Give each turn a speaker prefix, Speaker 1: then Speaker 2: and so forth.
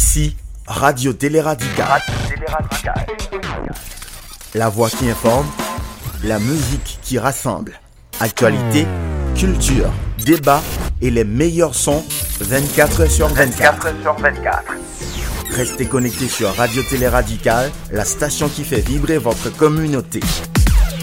Speaker 1: Ici, Radio Télé Radical. La voix qui informe, la musique qui rassemble. Actualité, culture, débat et les meilleurs sons 24 h sur 24. Restez connectés sur Radio Télé Radical, la station qui fait vibrer votre communauté.